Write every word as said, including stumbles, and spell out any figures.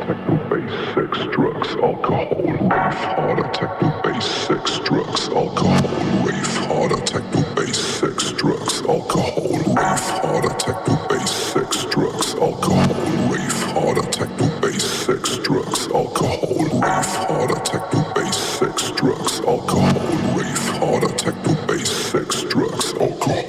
techno bass, sex, drugs, alcohol, rave harder, techno bass, sex, drugs, alcohol, rave harder, techno bass, sex, drugs, alcohol, rave harder, techno bass, sex, drugs, alcohol, rave harder, techno bass, sex, drugs, alcohol, rave harder, techno bass, sex, drugs, alcohol.